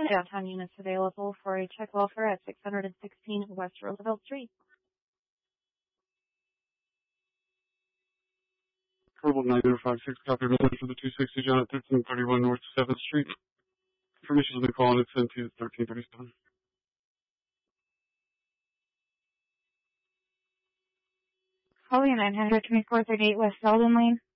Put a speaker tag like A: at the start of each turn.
A: and downtown units available for a check welfare at 616 West Roosevelt Street.
B: Approval 9056, copy of minutes for the 260 John at 1331 North 7th Street. Information has been called and sent to 1337.
A: Calling 900 2438 West Selden Lane.